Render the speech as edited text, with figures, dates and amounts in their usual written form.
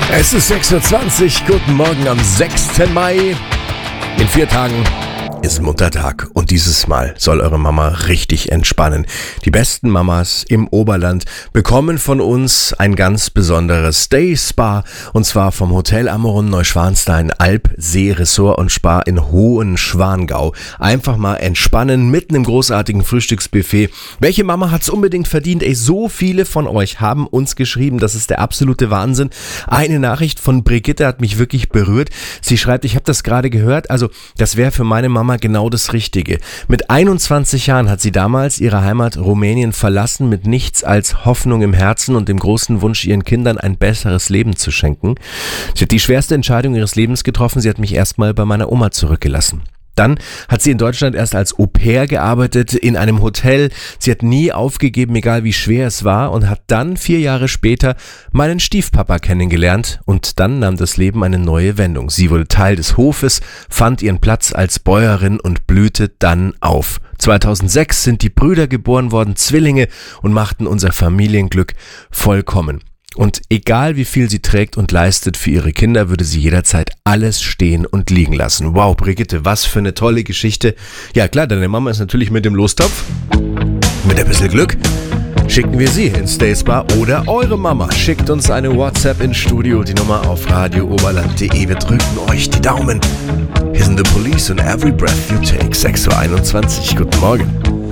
Es ist 6:20 Uhr, guten Morgen am 6. Mai. In 4 Tagen ist Muttertag und dieses Mal soll eure Mama richtig entspannen. Die besten Mamas im Oberland bekommen von uns ein ganz besonderes Day Spa und zwar vom Hotel Ammerun Neuschwanstein Alpsee Resort und Spa in Hohenschwangau. Einfach mal entspannen mitten im großartigen Frühstücksbuffet. Welche Mama hat's unbedingt verdient? So viele von euch haben uns geschrieben, das ist der absolute Wahnsinn. Eine Nachricht von Brigitte hat mich wirklich berührt. Sie schreibt, ich habe das gerade gehört, also das wäre für meine Mama genau das Richtige. Mit 21 Jahren hat sie damals ihre Heimat Rumänien verlassen, mit nichts als Hoffnung im Herzen und dem großen Wunsch, ihren Kindern ein besseres Leben zu schenken. Sie hat die schwerste Entscheidung ihres Lebens getroffen, sie hat mich erstmal bei meiner Oma zurückgelassen. Dann hat sie in Deutschland erst als Au-pair gearbeitet, in einem Hotel. Sie hat nie aufgegeben, egal wie schwer es war, und hat dann 4 Jahre später meinen Stiefpapa kennengelernt. Und dann nahm das Leben eine neue Wendung. Sie wurde Teil des Hofes, fand ihren Platz als Bäuerin und blühte dann auf. 2006 sind die Brüder geboren worden, Zwillinge, und machten unser Familienglück vollkommen. Und egal wie viel sie trägt und leistet für ihre Kinder, würde sie jederzeit alles stehen und liegen lassen. Wow, Brigitte, was für eine tolle Geschichte. Ja klar, deine Mama ist natürlich mit dem Lostopf. Mit ein bisschen Glück schicken wir sie ins Day Spa oder eure Mama. Schickt uns eine WhatsApp ins Studio, die Nummer auf radiooberland.de. Wir drücken euch die Daumen. Hier sind The Police und Every Breath You Take. 6:21 Uhr, guten Morgen.